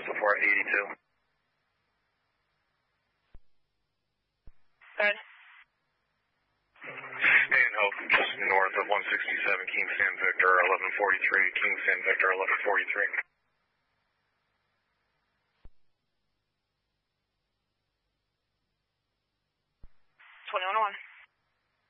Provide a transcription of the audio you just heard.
so far, 82. Good. And Hope, just north of 167, Kingston Victor 1143, Kingston Victor 1143. 21-1.